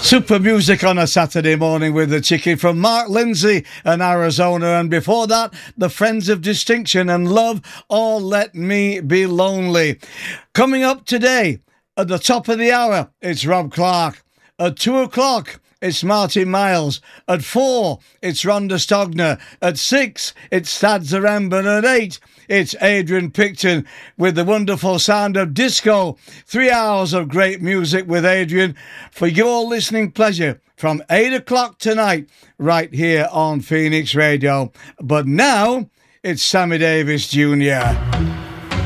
Super music on a Saturday morning with the chicken from Mark Lindsay and Arizona. And before that, the Friends of Distinction and Love or Let Me Be Lonely. Coming up today, at the top of the hour, it's Rob Clark. At 2 o'clock, it's Martin Miles. At 4, it's Rhonda Stogner. At 6, it's Thad Zaremba. And at 8, it's Adrian Picton with the wonderful sound of disco. 3 hours of great music with Adrian for your listening pleasure from 8 o'clock tonight right here on Phoenix Radio. But now, it's Sammy Davis Jr.